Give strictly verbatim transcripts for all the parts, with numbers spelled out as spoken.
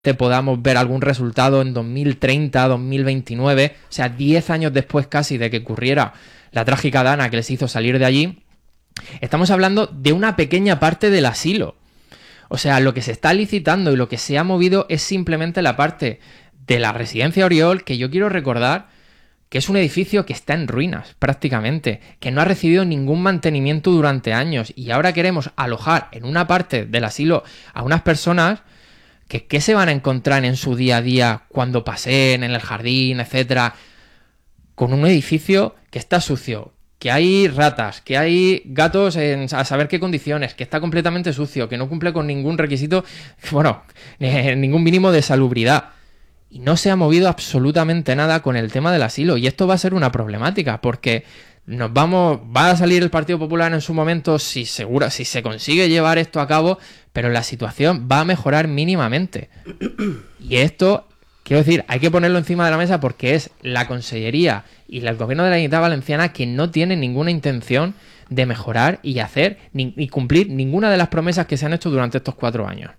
podamos ver algún resultado en dos mil treinta, dos mil veintinueve, o sea, diez años después casi de que ocurriera la trágica dana que les hizo salir de allí, estamos hablando de una pequeña parte del asilo. O sea, lo que se está licitando y lo que se ha movido es simplemente la parte de la residencia Oriol, que yo quiero recordar que es un edificio que está en ruinas prácticamente, que no ha recibido ningún mantenimiento durante años, y ahora queremos alojar en una parte del asilo a unas personas que ¿qué se van a encontrar en su día a día cuando paseen en el jardín, etcétera? Con un edificio que está sucio, que hay ratas, que hay gatos en a saber qué condiciones, que está completamente sucio, que no cumple con ningún requisito, bueno, ningún mínimo de salubridad. Y no se ha movido absolutamente nada con el tema del asilo. Y esto va a ser una problemática, porque nos vamos, va a salir el Partido Popular en su momento si, segura, si se consigue llevar esto a cabo, pero la situación va a mejorar mínimamente. Y esto, quiero decir, hay que ponerlo encima de la mesa porque es la Consellería y el Gobierno de la Generalitat Valenciana que no tienen ninguna intención de mejorar y hacer ni, ni cumplir ninguna de las promesas que se han hecho durante estos cuatro años.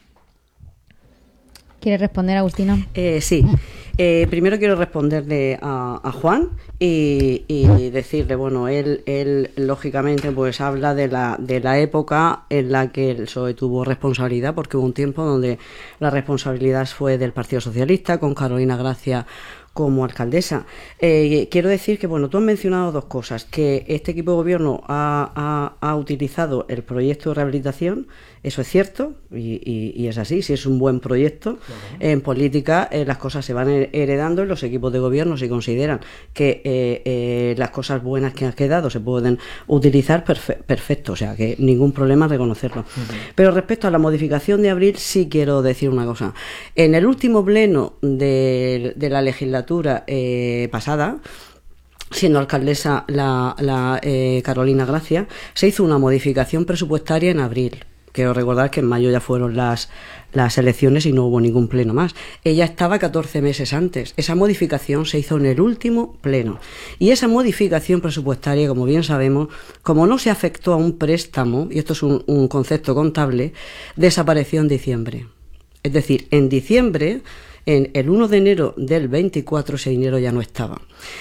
¿Quiere responder, Agustina? Eh, sí. Eh, primero quiero responderle a, a Juan y, y decirle, bueno, él, él lógicamente pues habla de la, de la época en la que el P S O E tuvo responsabilidad, porque hubo un tiempo donde la responsabilidad fue del Partido Socialista, con Carolina Gracia como alcaldesa. Eh, quiero decir que, bueno, tú has mencionado dos cosas, que este equipo de gobierno ha, ha, ha utilizado el proyecto de rehabilitación, eso es cierto, y, y, y es así, si es un buen proyecto. Claro. En política eh, las cosas se van heredando y los equipos de gobierno, si consideran que eh, eh, las cosas buenas que han quedado se pueden utilizar, perfe- perfecto, o sea, que ningún problema reconocerlo. Uh-huh. Pero respecto a la modificación de abril, sí quiero decir una cosa. En el último pleno de, de la legislatura eh, pasada, siendo alcaldesa la, la eh, Carolina Gracia, se hizo una modificación presupuestaria en abril. Quiero recordar que en mayo ya fueron las, las elecciones y no hubo ningún pleno más. Ella estaba catorce meses antes. Esa modificación se hizo en el último pleno. Y esa modificación presupuestaria, como bien sabemos, como no se afectó a un préstamo, y esto es un, un concepto contable, desapareció en diciembre. Es decir, en diciembre, en el uno de enero del veinticuatro, ese dinero ya no estaba.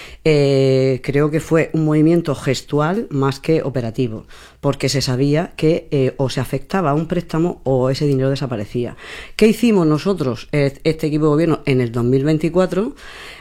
Eh, creo que fue un movimiento gestual más que operativo, porque se sabía que eh, o se afectaba a un préstamo o ese dinero desaparecía. ¿Qué hicimos nosotros, este equipo de gobierno, en el dos mil veinticuatro?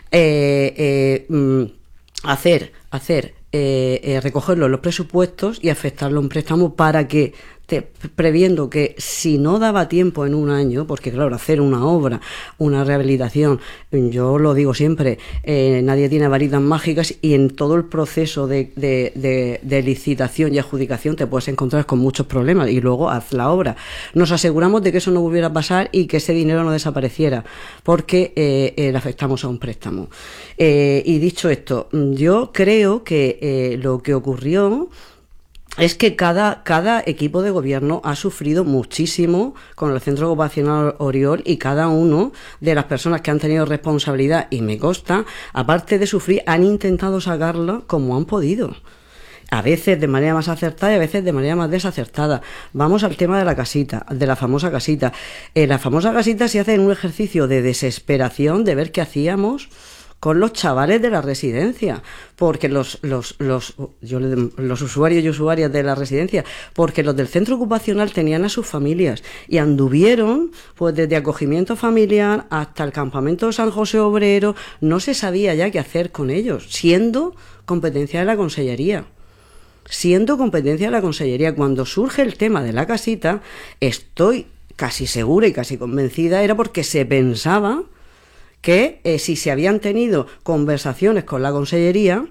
Eh, eh, mm, hacer, hacer eh, eh, recogerlo en los presupuestos y afectarlo a un préstamo para que, te, previendo que si no daba tiempo en un año, porque claro, hacer una obra, una rehabilitación, yo lo digo siempre, eh, nadie tiene varitas mágicas y en todo el proceso de, de, de, de licitación y adjudicación te puedes encontrar con muchos problemas y luego haz la obra. Nos aseguramos de que eso no volviera a pasar y que ese dinero no desapareciera, porque eh, eh, le afectamos a un préstamo. Eh, y dicho esto, yo creo que eh, lo que ocurrió es que cada, cada equipo de gobierno ha sufrido muchísimo con el Centro Ocupacional Oriol y cada uno de las personas que han tenido responsabilidad, y me consta, aparte de sufrir, han intentado sacarlo como han podido. A veces de manera más acertada y a veces de manera más desacertada. Vamos al tema de la casita, de la famosa casita. En la famosa casita se hace en un ejercicio de desesperación de ver qué hacíamos con los chavales de la residencia, porque los los los yo los usuarios y usuarias de la residencia, porque los del centro ocupacional tenían a sus familias y anduvieron pues desde acogimiento familiar hasta el campamento de San José Obrero, no se sabía ya qué hacer con ellos, siendo competencia de la Consellería. Siendo competencia de la Consellería, cuando surge el tema de la casita, estoy casi segura y casi convencida, era porque se pensaba que eh, si se habían tenido conversaciones con la Consellería,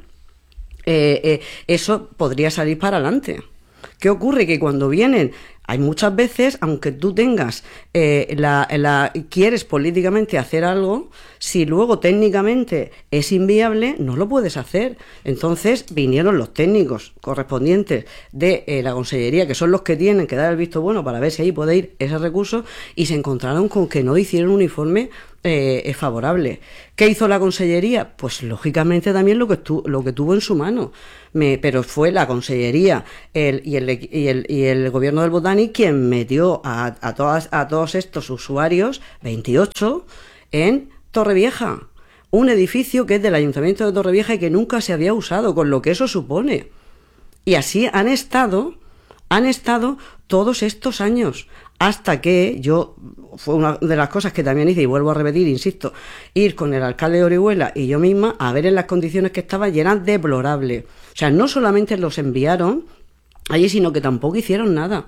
eh, eh, eso podría salir para adelante. ¿Qué ocurre? Que cuando vienen, hay muchas veces, aunque tú tengas, eh, la, la, quieres políticamente hacer algo, si luego técnicamente es inviable, no lo puedes hacer. Entonces vinieron los técnicos correspondientes de eh, la Consellería, que son los que tienen que dar el visto bueno para ver si ahí puede ir ese recurso, y se encontraron con que no hicieron un informe eh, es favorable. ¿Qué hizo la Consellería? Pues lógicamente también lo que, tu, lo que tuvo en su mano. Me, pero fue la Consellería el, y, el, y, el, y el Gobierno del Botani quien metió a, a, todas, a todos estos usuarios, veintiocho, en Torrevieja. Un edificio que es del Ayuntamiento de Torrevieja y que nunca se había usado, con lo que eso supone. Y así han estado, han estado todos estos años. Hasta que yo, fue una de las cosas que también hice, y vuelvo a repetir, insisto, ir con el alcalde de Orihuela y yo misma a ver en las condiciones que estaban, y eran deplorables. O sea, no solamente los enviaron allí, sino que tampoco hicieron nada.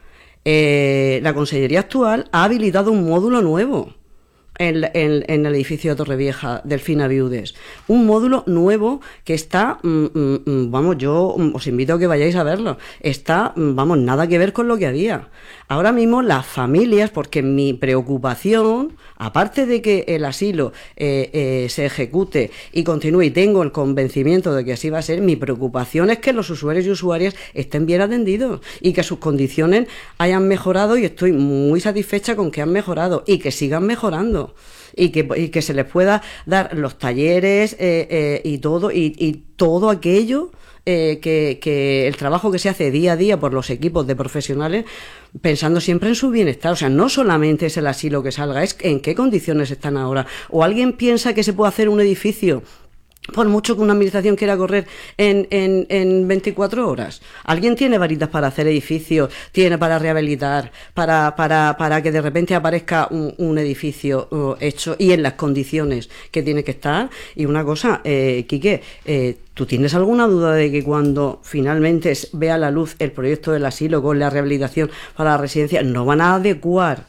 Eh, la Consellería actual ha habilitado un módulo nuevo en, en, en el edificio de Torrevieja, Delfina Viudes. Un módulo nuevo que está, mm, mm, vamos, yo os invito a que vayáis a verlo. Está, vamos, nada que ver con lo que había. Ahora mismo las familias, porque mi preocupación, aparte de que el asilo eh, eh, se ejecute y continúe, y tengo el convencimiento de que así va a ser, mi preocupación es que los usuarios y usuarias estén bien atendidos y que sus condiciones hayan mejorado, y estoy muy satisfecha con que han mejorado y que sigan mejorando. Y que, y que se les pueda dar los talleres eh, eh, y todo y, y todo aquello eh, que, que el trabajo que se hace día a día por los equipos de profesionales, pensando siempre en su bienestar. O sea, no solamente es el asilo que salga, es en qué condiciones están ahora. O alguien piensa que se puede hacer un edificio, por mucho que una administración quiera correr en, en, en veinticuatro horas. ¿Alguien tiene varitas para hacer edificios? ¿Tiene para rehabilitar? Para, para, para que de repente aparezca un, un edificio uh, hecho y en las condiciones que tiene que estar. Y una cosa, eh, Quique, eh, ¿tú tienes alguna duda de que cuando finalmente vea la luz el proyecto del asilo con la rehabilitación para la residencia, no van a adecuar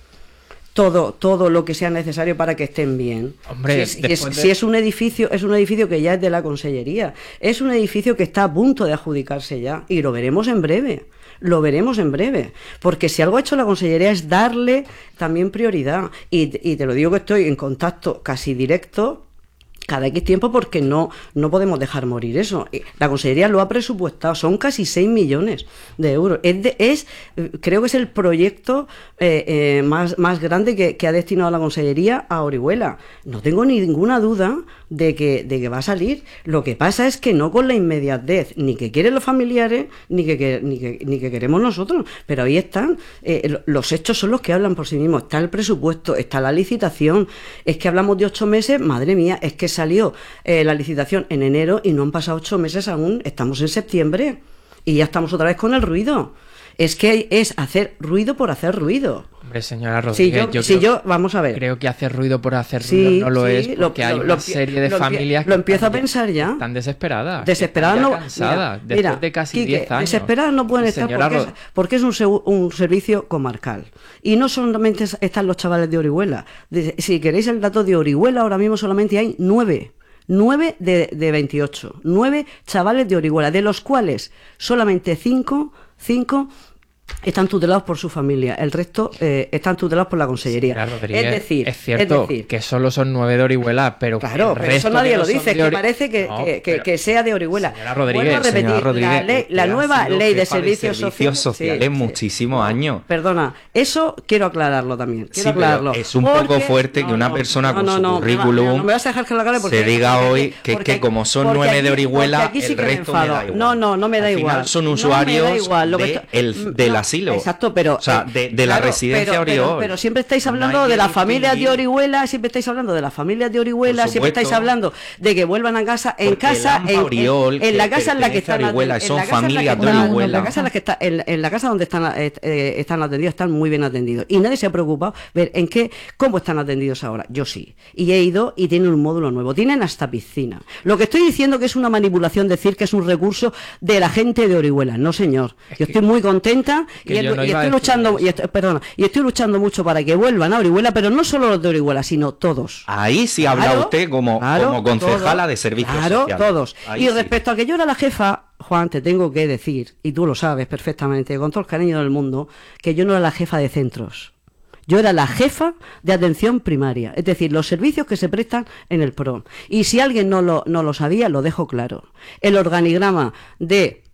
todo todo lo que sea necesario para que estén bien? Hombre, si, es, de... si es un edificio es un edificio que ya es de la Consellería, es un edificio que está a punto de adjudicarse ya, y lo veremos en breve lo veremos en breve, porque si algo ha hecho la Consellería es darle también prioridad, y, y te lo digo que estoy en contacto casi directo cada X tiempo, porque no, no podemos dejar morir eso. La Consellería lo ha presupuestado, son casi seis millones de euros. Es, de, es creo que es el proyecto eh, eh, más, más grande que, que ha destinado la Consellería a Orihuela. No tengo ninguna duda de que, de que va a salir. Lo que pasa es que no con la inmediatez, ni que quieren los familiares, ni que, que, ni que, ni que queremos nosotros. Pero ahí están, eh, los hechos son los que hablan por sí mismos. Está el presupuesto, está la licitación. Es que hablamos de ocho meses, madre mía, es que salió eh, la licitación en enero y no han pasado ocho meses aún, estamos en septiembre y ya estamos otra vez con el ruido. Es que es hacer ruido por hacer ruido. Hombre, señora Rodríguez, si yo, yo, si creo, yo vamos a ver. Creo que hacer ruido por hacer ruido sí, no lo sí, es, porque lo, hay lo, una lo, serie de lo, familias lo, lo empiezo a pensar ya. Están desesperadas. Desesperadas están no. Cansadas, Mira, después mira, de casi Quique, diez años. Desesperadas no pueden estar porque, Rod... es, porque es un, un servicio comarcal. Y no solamente están los chavales de Orihuela. De, si queréis el dato de Orihuela, ahora mismo solamente hay nueve. nueve de, de veintiocho. nueve chavales de Orihuela, de los cuales solamente cinco, cinco están tutelados por su familia, el resto eh, están tutelados por la Consellería. Claro, Rodríguez, es decir, es cierto es decir, que solo son nueve de Orihuela, pero claro, pero eso nadie lo dice, que parece que, no, que, que, que sea de Orihuela. Señora Rodríguez, a repetir, señora Rodríguez, la, ley, la nueva ley de servicios, servicios sociales, sociales sí, muchísimos sí. años. Perdona, eso quiero aclararlo también. Quiero sí, aclararlo. es un porque, poco fuerte no, que una no, persona no, con no, su no, currículum no, no me vas a dejar que lo acabe porque se diga porque, hoy que, porque, que como son nueve aquí, de Orihuela, aquí sí el que resto me, me da igual. No, no, no me da Al igual. Final son no usuarios igual, de está, el, del no, asilo. Exacto, pero... O sea, de, de la claro, residencia pero, Oriol. Pero, pero siempre estáis hablando no de las familias de distinguir. Orihuela, siempre estáis hablando de las familias de Orihuela, siempre estáis hablando de que vuelvan a casa, en Porque casa, en, Oriol, en, en la casa en la que están Orihuela, en son la casa en la que familias de están- Orihuela. en la casa en la que está, en, en la casa donde están eh, eh, están atendidos, están muy bien atendidos y nadie se ha preocupado ver en qué cómo están atendidos ahora. Yo sí, y he ido y tienen un módulo nuevo, tienen hasta piscina. Lo que estoy diciendo que es una manipulación decir que es un recurso de la gente de Orihuela, no señor. Es Yo que- estoy muy contenta que y, yo el- no y iba a estoy decir luchando eso. y estoy, perdona, y estoy luchando mucho para que vuelvan a Orihuela, pero no solo los de Orihuela, sino todos. Ahí sí habla Claro, usted como, claro, como concejala todos, de servicios claro, sociales. todos. Ahí Y sí. respecto a que yo era la jefa, Juan, te tengo que decir, y tú lo sabes perfectamente, con todo el cariño del mundo, que yo no era la jefa de centros. Yo era la jefa de atención primaria, es decir, los servicios que se prestan en el P R O. Y si alguien no lo, no lo sabía, lo dejo claro. El organigrama de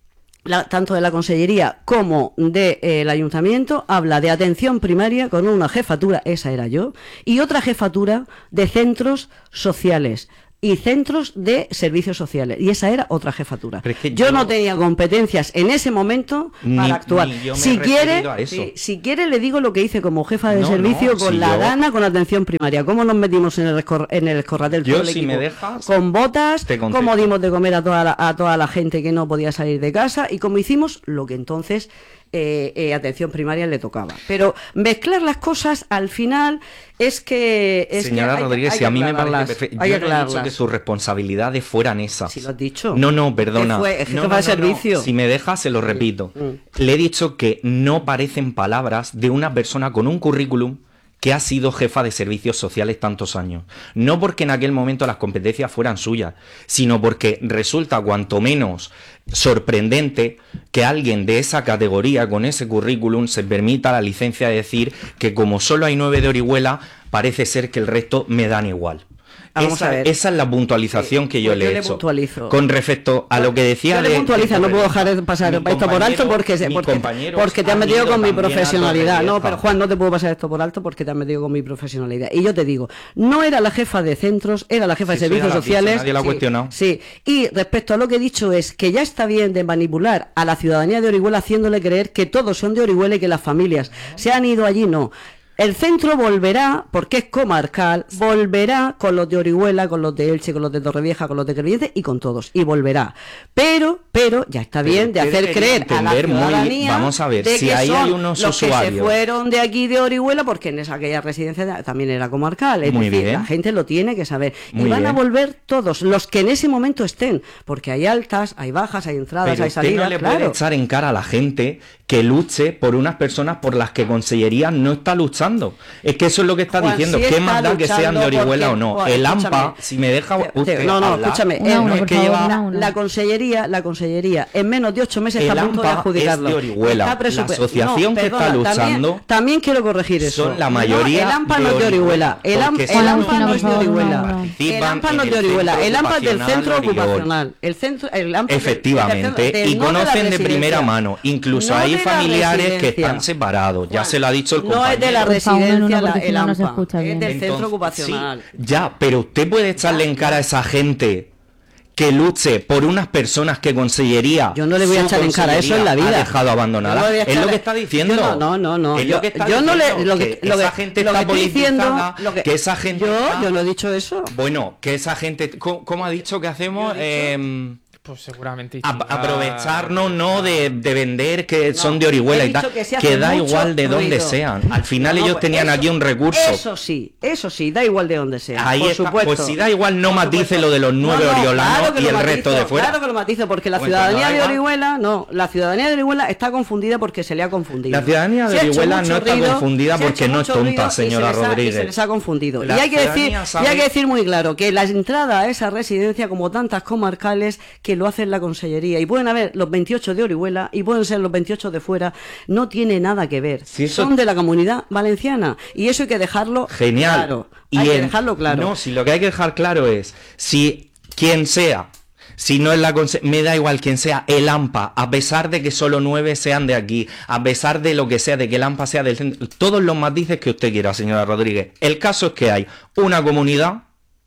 la, tanto de la Consellería como del de, eh, Ayuntamiento, habla de atención primaria con una jefatura, esa era yo, y otra jefatura de centros sociales y centros de servicios sociales, y esa era otra jefatura. Es que yo, yo no tenía competencias en ese momento ni, para actuar. Ni yo me si he quiere, a eso. si, si quiere le digo lo que hice como jefa de no, servicio no, con si la yo... Dana, con atención primaria, cómo nos metimos en el escor en el escorratel yo todo el si equipo, me dejas, con botas, cómo dimos de comer a toda la, a toda la gente que no podía salir de casa y cómo hicimos lo que entonces Eh, eh, atención primaria le tocaba. Pero mezclar las cosas al final es que... Es Señora que hay, Rodríguez, hay si a mí me aclararlas, parece perfecto. hay Yo que no he dicho que aclararlas. sus responsabilidades fueran esas. Si lo has dicho. No, no, perdona. Que fue, es no, jefa no, de no, servicio. no. Si me deja, se lo repito. Mm. Le he dicho que no parecen palabras de una persona con un currículum que ha sido jefa de servicios sociales tantos años. No porque en aquel momento las competencias fueran suyas, sino porque resulta cuanto menos sorprendente que alguien de esa categoría, con ese currículum, se permita la licencia de decir que como solo hay nueve de Orihuela, parece ser que el resto me dan igual. Vamos Esa, a ver. esa es la puntualización Sí, que yo pues le yo he le hecho. puntualizo. Con respecto a lo que decía Yo de... le puntualiza, de- no puedo dejar de pasar mi esto por alto compañero- porque, se- mis porque, compañeros porque te has han metido ido con mi también a profesionalidad. No, Torrevieja. pero Juan, no te puedo pasar esto por alto porque te has metido con mi profesionalidad. Y yo te digo, no era la jefa de centros, era la jefa Sí, de eso ya servicios lo has dicho, sociales. nadie lo ha Sí, cuestionado. sí. Y respecto a lo que he dicho es que ya está bien de manipular a la ciudadanía de Orihuela haciéndole creer que todos son de Orihuela y que las familias se han ido allí, no. El centro volverá, porque es comarcal, volverá con los de Orihuela, con los de Elche, con los de Torrevieja, con los de Crevillente y con todos. Y volverá. Pero, pero, ya está Pero bien de usted hacer debería creer a la entender muy- ciudadanía vamos a ver, de si que ahí son hay unos los que se usuarios. fueron de aquí de Orihuela, porque en esa aquella residencia también era comarcal. Es Muy decir, bien. la gente lo tiene que saber. Muy y van a bien. volver todos, los que en ese momento estén, porque hay altas, hay bajas, hay entradas, Pero hay usted salidas, no le claro. puede echar en cara a la gente que luche por unas personas por las que Consellería no está luchando. Es que eso es lo que está Juan, diciendo. sí ¿Qué está más da que sean de luchando Orihuela porque- o no? Juan, El escúchame. AMPA, si me deja Te- te- usted no, no, hablar, escúchame. Una, el- una, no es por que favor, lleva... una, una. La consellería, la consellería, en menos de ocho meses está El a punto de AMPA adjudicarlo. es de Orihuela. Está presupu- La asociación que está también- luchando También, quiero corregir eso. son la mayoría No, el AMPA de no es de Orihuela, Orihuela. El, am- porque el son AMPA no los es de que Orihuela. participan El AMPA no en es de el Orihuela. centro El AMPA es del centro ocupacional Oriol. ocupacional. El centro, el AMPA es del- Efectivamente, del- del- y no de la conocen de residencia. primera mano. Incluso No hay de la familiares que residencia. están separados. Ya Juan, se lo ha dicho el no compañero. es de la Por favor, residencia, no, no, la- porque si el no, no se AMPA. escucha Es bien. del centro Entonces, ocupacional. sí, ya, pero usted puede echarle en cara a esa gente que luche por unas personas que Consellería, Yo no le voy a su echar en cara eso en la consellería, vida. ha dejado Yo abandonadas. no le voy a Es lo echar- que está diciendo. Yo no, no, no, no. Es Yo, lo que está yo no le, diciendo, lo que, que lo que- esa gente lo está que estoy diciendo, politizada, lo que, que esa gente yo, está- yo no he dicho eso. Bueno, que esa gente, ¿cómo, cómo ha dicho que hacemos? Eh, Pues seguramente. a- distinta- aprovecharnos, ¿no? De, de vender que son de Orihuela he y tal. dicho que se Que hace da mucho igual de dónde ruido. sean. Al final No, no, ellos pues tenían eso- aquí un recurso. Eso sí, eso sí, da igual de dónde sea. Ahí por está. supuesto. Pues si da igual, no Por matice supuesto. lo de los nueve No, no, oriolanos claro que y lo el matizo, resto de fuera. Claro que lo matizo, porque la Pues ciudadanía cuando da de igual. Orihuela, no, la ciudadanía de Orihuela está confundida porque se le ha confundido. La ciudadanía de Se ha hecho Orihuela mucho no está ruido, confundida se ha porque hecho no es mucho tonta, ruido y se señora les ha- Rodríguez. Y se les ha confundido. La y hay que decir, ciudadanía sabe- y hay que decir muy claro que la entrada a esa residencia, como tantas comarcales, que lo hace la consellería, y pueden haber los veintiocho de Orihuela y pueden ser los veintiocho de fuera, no tiene nada que ver. Si eso- Son de la comunidad valenciana y eso hay que dejarlo Genial. claro. Y hay que en- dejarlo claro. No, si lo que hay que dejar claro es, si quien sea, si no es la conse- me da igual quien sea, el AMPA, a pesar de que solo nueve sean de aquí, a pesar de lo que sea, de que el AMPA sea del centro, todos los matices que usted quiera, señora Rodríguez. El caso es que hay una comunidad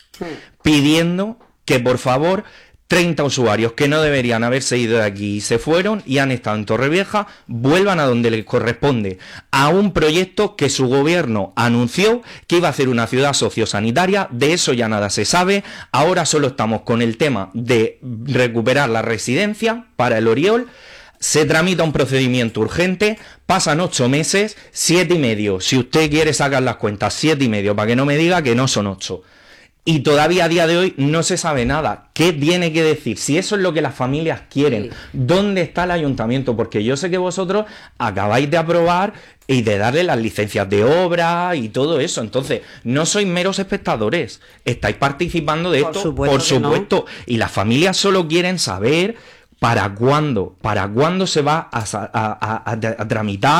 pidiendo que por favor treinta usuarios que no deberían haberse ido de aquí y se fueron y han estado en Torrevieja, vuelvan a donde les corresponde, a un proyecto que su gobierno anunció que iba a hacer una ciudad sociosanitaria. De eso ya nada se sabe. Ahora solo estamos con el tema de recuperar la residencia para el Oriol. Se tramita un procedimiento urgente, pasan ocho meses, siete y medio. Si usted quiere sacar las cuentas, siete y medio, para que no me diga que no son ocho. Y todavía a día de hoy no se sabe nada. ¿Qué tiene que decir? Si eso es lo que las familias quieren, Sí. ¿dónde está el ayuntamiento? Porque yo sé que vosotros acabáis de aprobar y de darle las licencias de obra y todo eso. Entonces, no sois meros espectadores. Estáis participando de Por esto, supuesto por que no. supuesto. Y las familias solo quieren saber para cuándo, para cuándo se va a, sa- a- a- a- a tramitar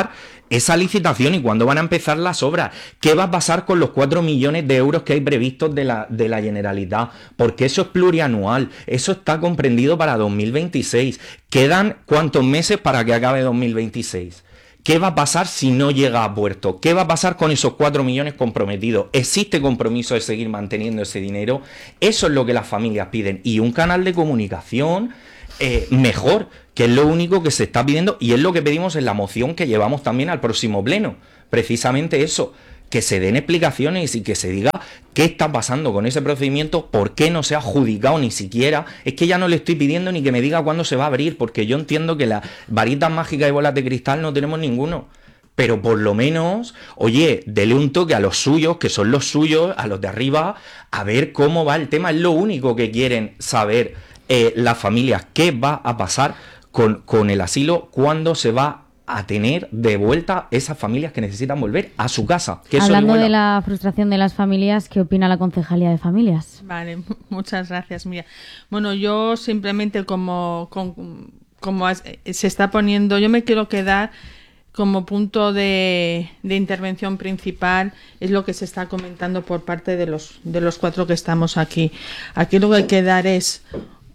esa licitación y cuándo van a empezar las obras. ¿Qué va a pasar con los cuatro millones de euros que hay previstos de la, de la Generalitat? Porque eso es plurianual, eso está comprendido para dos mil veintiséis. ¿Quedan cuántos meses para que acabe dos mil veintiséis? ¿Qué va a pasar si no llega a puerto? ¿Qué va a pasar con esos cuatro millones comprometidos? ¿Existe compromiso de seguir manteniendo ese dinero? Eso es lo que las familias piden. Y un canal de comunicación eh, mejor, que es lo único que se está pidiendo y es lo que pedimos en la moción que llevamos también al próximo pleno. Precisamente eso, que se den explicaciones y que se diga qué está pasando con ese procedimiento, por qué no se ha adjudicado ni siquiera. Es que ya no le estoy pidiendo ni que me diga cuándo se va a abrir, porque yo entiendo que las varitas mágicas y bolas de cristal no tenemos ninguno. Pero por lo menos, oye, dele un toque a los suyos, que son los suyos, a los de arriba, a ver cómo va el tema. Es lo único que quieren saber eh, las familias, qué va a pasar con, con el asilo, cuándo se va a tener de vuelta esas familias que necesitan volver a su casa. Que Hablando eso es bueno. de la frustración de las familias, ¿qué opina la Concejalía de Familias? Vale, muchas gracias, Mía. Bueno, yo simplemente como, como, como se está poniendo, yo me quiero quedar como punto de, de intervención principal, es lo que se está comentando por parte de los, de los cuatro que estamos aquí. Aquí lo que hay que dar es,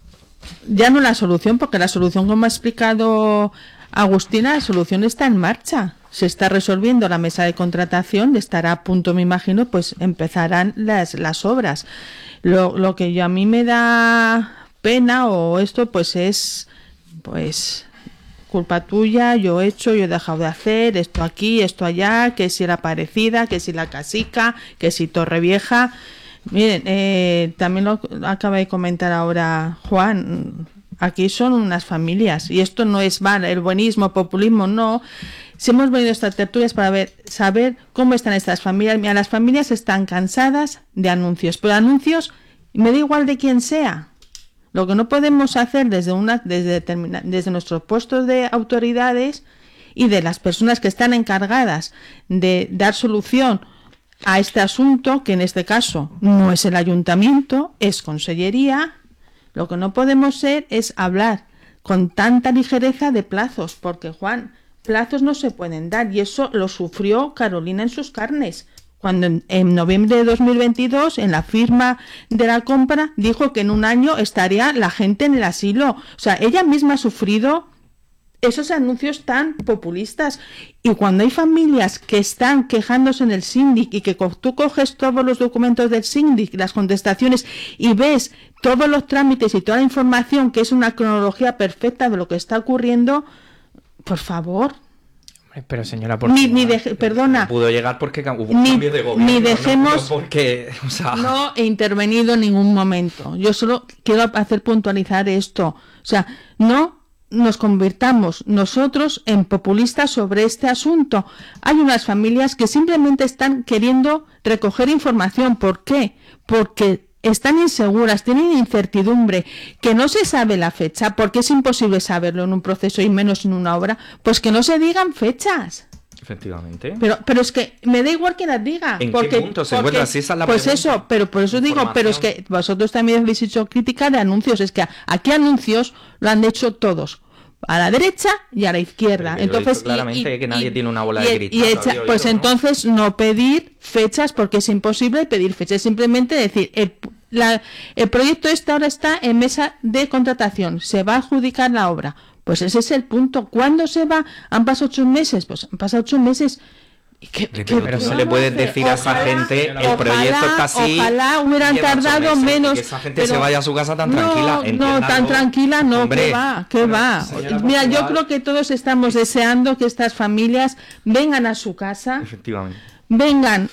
ya no la solución, porque la solución, como ha explicado Agustina, la solución está en marcha. Se está resolviendo la mesa de contratación, estará a punto, me imagino, pues empezarán las, las obras. Lo, lo que yo, a mí me da pena o esto, pues es, pues, culpa tuya, yo he hecho, yo he dejado de hacer, esto aquí, esto allá, que si la Parecida, que si la Casica, que si Torrevieja. Miren, eh, también lo acaba de comentar ahora Juan. Aquí son unas familias y esto no es mal, el buenismo, populismo, no. Si hemos venido a estas tertulias para ver, saber cómo están estas familias. Mira, las familias están cansadas de anuncios, pero anuncios me da igual de quién sea. Lo que no podemos hacer desde una, desde determina, desde nuestros puestos de autoridades y de las personas que están encargadas de dar solución a este asunto, que en este caso no es el ayuntamiento, es consellería. Lo que no podemos ser es hablar con tanta ligereza de plazos, porque, Juan, plazos no se pueden dar, y eso lo sufrió Carolina en sus carnes, cuando en, en noviembre de dos mil veintidós, en la firma de la compra, dijo que en un año estaría la gente en el asilo. O sea, ella misma ha sufrido esos anuncios tan populistas, y cuando hay familias que están quejándose en el síndic y que tú coges todos los documentos del síndic, las contestaciones, y ves todos los trámites y toda la información, que es una cronología perfecta de lo que está ocurriendo, por favor. Pero señora, por ni, ni de, perdona, no pudo llegar porque hubo un ni, cambio de gobierno. Ni dejemos, no, porque, o sea... no he intervenido en ningún momento. Yo solo quiero hacer puntualizar esto. O sea, no nos convirtamos nosotros en populistas sobre este asunto. Hay unas familias que simplemente están queriendo recoger información. ¿Por qué? Porque están inseguras, tienen incertidumbre, que no se sabe la fecha, porque es imposible saberlo en un proceso y menos en una obra. Pues que no se digan fechas. Efectivamente. Pero, pero es que me da igual que las diga. ¿En porque, qué punto se porque, encuentra? Si esa es la pues pregunta. eso, pero por eso digo, pero es que vosotros también habéis hecho crítica de anuncios. Es que aquí anuncios lo han hecho todos, a la derecha y a la izquierda. Pero entonces, claramente y, que nadie y, tiene una bola y, de cristal. y echa, pues yo, entonces ¿no? no pedir fechas, porque es imposible pedir fechas. Simplemente decir, el, la, el proyecto este ahora está en mesa de contratación, se va a adjudicar la obra. Pues ese es el punto. ¿Cuándo se va? ¿Han pasado ocho meses? Pues han pasado ocho meses. ¿Qué, qué, pero no le puedes decir ojalá, a esa gente ojalá, el proyecto está así? Ojalá hubieran tardado meses, menos. Que esa gente pero, se vaya a su casa tan no, tranquila. No, tan tranquila no, hombre, que va, que va. Mira, yo creo que todos estamos deseando que estas familias vengan a su casa. Efectivamente. Vengan,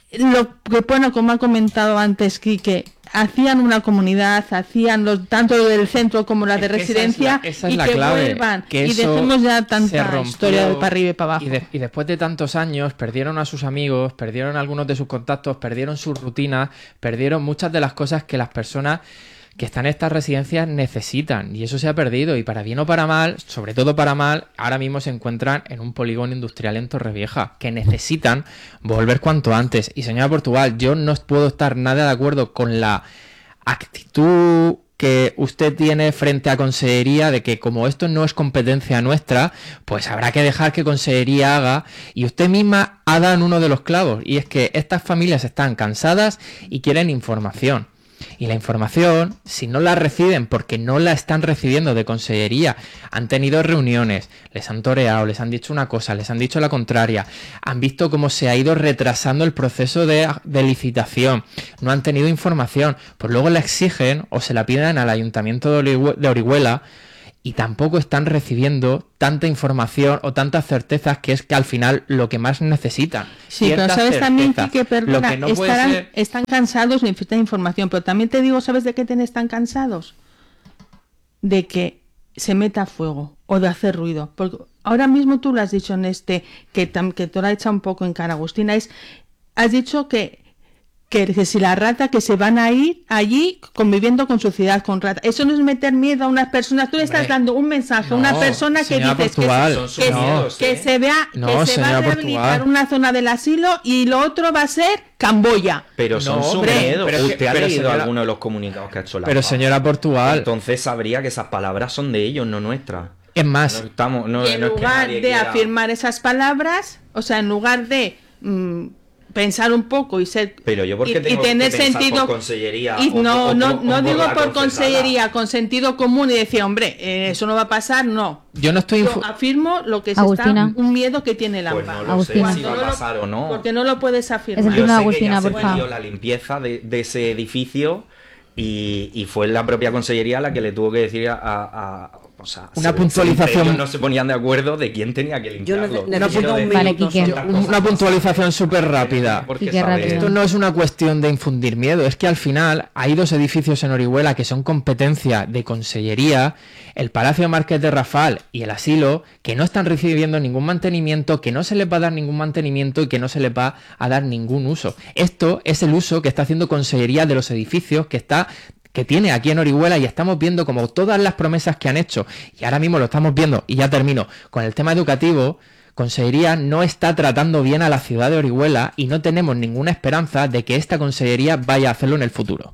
lo que bueno, como ha comentado antes Quique, hacían una comunidad, hacían los, tanto lo del centro como la de residencia, esa es la, esa es y la que clave, vuelvan, que y dejemos ya tanta historia de para arriba y para abajo. Y, de, y después de tantos años perdieron a sus amigos, perdieron algunos de sus contactos, perdieron sus rutinas, perdieron muchas de las cosas que las personas que están en estas residencias necesitan, y eso se ha perdido, y para bien o para mal, sobre todo para mal, ahora mismo se encuentran en un polígono industrial en Torrevieja, que necesitan volver cuanto antes. Y señora Portugal, yo no puedo estar nada de acuerdo con la actitud que usted tiene frente a Consellería de que como esto no es competencia nuestra, pues habrá que dejar que Consellería haga, y usted misma ha dado en uno de los clavos, y es que estas familias están cansadas y quieren información. Y la información, si no la reciben porque no la están recibiendo de Consellería, han tenido reuniones, les han toreado, les han dicho una cosa, les han dicho la contraria, han visto cómo se ha ido retrasando el proceso de, de licitación, no han tenido información, pues luego la exigen o se la piden al Ayuntamiento de, Orihue- de Orihuela, y tampoco están recibiendo tanta información o tantas certezas, que es que al final lo que más necesitan. Sí, pero Ciertas sabes también certezas. que, perdona, Lo que no puede estarán, ser- están cansados, necesitan información, pero también te digo, ¿sabes de qué te están cansados? De que se meta fuego o de hacer ruido. Porque ahora mismo tú lo has dicho en este, que, tam- que te lo ha echado un poco en cara, Agustina, es, has dicho que Que, que si la rata, que se van a ir allí conviviendo con su ciudad con rata. Eso no es meter miedo a unas personas. Tú le estás Hombre, dando un mensaje a una no, persona que señora dices que, Portugal, se- son sus que, miedos, que ¿eh? se vea No, que se va a señora rehabilitar Portugal. una zona del asilo y lo otro va a ser Camboya. Pero son No, sus hombre, miedos. pero es que- Usted ha pero leído señora- alguno de los comunicados que ha hecho la Pero paz. señora Portugal, Entonces sabría que esas palabras son de ellos, no nuestras. es más, No estamos, no, Y en no es que lugar nadie de quiera- afirmar esas palabras, o sea, en lugar de mm, pensar un poco y ser Pero yo, ¿por qué y, tengo y tener que pensar sentido por consellería y o- no o- no o- no o digo por la por concejala? consellería, con sentido común y decir, hombre, eh, eso no va a pasar, no. yo no estoy... Yo infu- afirmo lo que se Agustina. está un miedo que tiene el Pues AMPA. no lo Agustina. sé si va a pasar o no. Porque no lo puedes Es afirmar. el Yo turno de sé que Agustina, ya se por favor. pidió la limpieza de, de ese edificio y, y fue la propia consellería la que le tuvo que decir a... a- a- o sea, Una se- puntualización- ellos no se ponían de acuerdo de quién tenía que Yo limpiarlo. ne- necesito Quiero un decir- Vale, minuto Quique. solo. Una puntualización súper rápida. Porque Quique, sabe- rápido. Esto no es una cuestión de infundir miedo, es que al final hay dos edificios en Orihuela que son competencia de Consellería, el Palacio Marqués de Rafal y el asilo, que no están recibiendo ningún mantenimiento, que no se les va a dar ningún mantenimiento y que no se les va a dar ningún uso. Esto es el uso que está haciendo Consellería de los edificios que está que tiene aquí en Orihuela, y estamos viendo como todas las promesas que han hecho, y ahora mismo lo estamos viendo, y ya termino, con el tema educativo. Consellería no está tratando bien a la ciudad de Orihuela y no tenemos ninguna esperanza de que esta Consellería vaya a hacerlo en el futuro.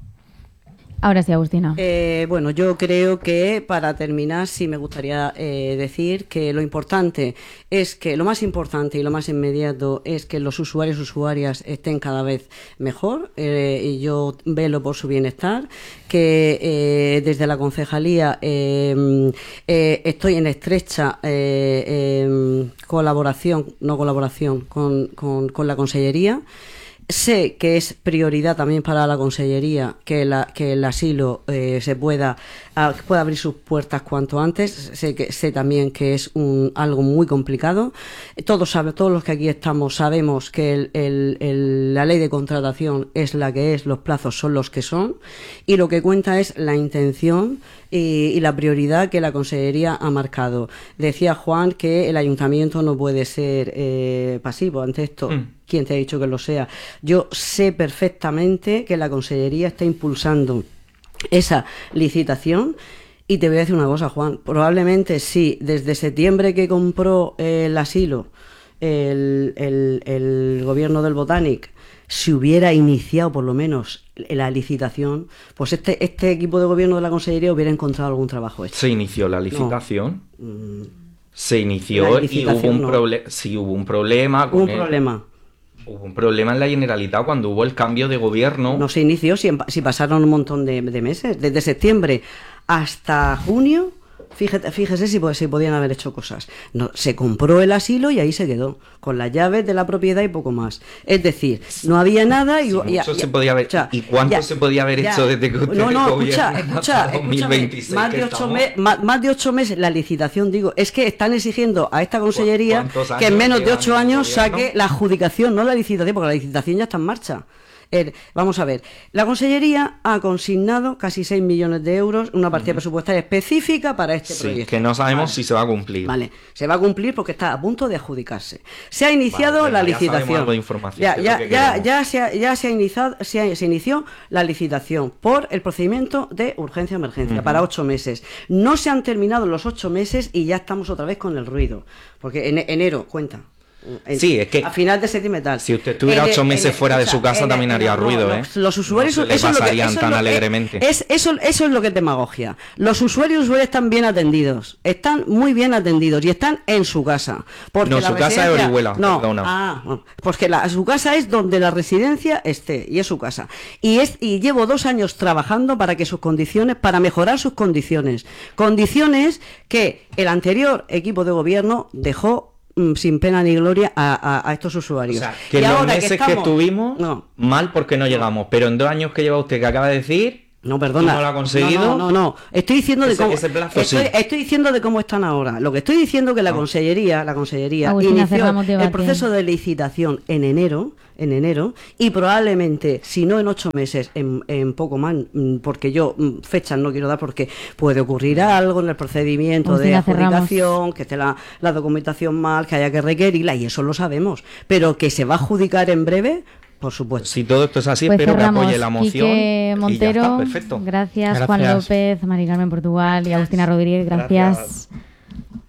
Ahora sí, Agustina. Eh, bueno, yo creo que para terminar sí me gustaría eh, decir que lo importante es que lo más importante y lo más inmediato es que los usuarios y usuarias estén cada vez mejor, eh, y yo velo por su bienestar, que eh, desde la concejalía eh, eh, estoy en estrecha eh, eh, colaboración, no colaboración, con, con, con la Consellería. Sé que es prioridad también para la Consellería que, la, que el asilo eh, se pueda, a, pueda abrir sus puertas cuanto antes. Sé que sé también que es un, algo muy complicado. Todos sabe, todos los que aquí estamos sabemos que el, el, el, la ley de contratación es la que es, los plazos son los que son, y lo que cuenta es la intención y, y la prioridad que la Consellería ha marcado. Decía Juan que el Ayuntamiento no puede ser eh, pasivo ante esto. Mm. ¿Quién te ha dicho que lo sea? Yo sé perfectamente que la Consellería está impulsando esa licitación, y te voy a decir una cosa, Juan. Probablemente sí, desde septiembre que compró el asilo el, el, el gobierno del Botanic, si hubiera iniciado por lo menos la licitación, pues este, este equipo de gobierno de la Consellería hubiera encontrado algún trabajo hecho. Se inició la licitación. Mm, Se La inició y hubo licitación un, no. proble- sí, hubo un problema. Hubo con un el- problema. Hubo un problema en la Generalitat cuando hubo el cambio de gobierno. No se inició, si, si pasaron un montón de, de meses, desde septiembre hasta junio. Fíjate, fíjese si, si podían haber hecho cosas. No, se compró el asilo y ahí se quedó, con las llaves de la propiedad y poco más. Es decir, no había nada y... Sí, y- mucho y- se podía haber- escucha, ¿y cuánto se podía haber hecho desde que usted No, no, gobierna escucha, hasta escucha, dos mil escúchame, veintiséis más que de, ocho estamos? me- más, más de ocho meses la licitación, digo, es que están exigiendo a esta Consellería ¿Cuántos que en años menos de llevan ocho en el años gobierno? saque la adjudicación, no la licitación, porque la licitación ya está en marcha. El- vamos a ver, la Consellería ha consignado casi seis millones de euros, una partida presupuestaria específica para este Sí, proyecto. que no sabemos Vale. si se va a cumplir. Vale, se va a cumplir porque está a punto de adjudicarse. Se ha iniciado Vale, la ya sabemos licitación. algo de información, Ya, que es ya, lo que ya, queremos. ya se ha, ya se ha iniciado, se, ha- se inició la licitación por el procedimiento de urgencia-emergencia Ujú. para ocho meses. No se han terminado los ocho meses y ya estamos otra vez con el ruido, porque en enero cuenta. En- Sí, es que a final de septiembre tal. si usted estuviera En el- ocho meses en el- fuera de su escucha, casa, en el- también haría no, no, ruido, no, ¿eh? Los usuarios, No se le eso es lo que- pasarían eso es tan lo que- alegremente. Es, eso, eso es lo que es demagogia. Los usuarios y usuarias están bien atendidos, están muy bien atendidos y están en su casa. Porque No, la su casa es residencia- Orihuela, No, perdona. ah, no, pues que la, su casa es donde la residencia esté y es su casa. Y es y llevo dos años trabajando para que sus condiciones, para mejorar sus condiciones, condiciones que el anterior equipo de gobierno dejó mm, sin pena ni gloria a, a- a estos O usuarios. sea, que Y en los ahora meses que, estamos- estuvimos, no, mal porque no llegamos. Pero en dos años que lleva usted, que acaba de decir, no, perdona. ¿cómo lo ha conseguido? No, no, no, no. Estoy diciendo de Ese- cómo ese plazo estoy, sí. estoy diciendo de cómo están ahora. Lo que estoy diciendo que la consellería, la consellería Agustina, inició cerramos el debate. proceso de licitación en enero, en enero, y probablemente, si no en ocho meses, en, en poco más, mm, porque yo mm, fechas no quiero dar porque puede ocurrir algo en el procedimiento de Agustina, cerramos. adjudicación, que esté la, la documentación mal, que haya que requerirla, y eso lo sabemos. Pero que se va a adjudicar en breve, por supuesto. Si todo esto es así, Pues espero que cerramos. apoye la moción. Quique y ya Montero, está, perfecto. gracias. Juan Gracias. López, Mari Carmen Portugal y Agustina Rodríguez, gracias. Gracias.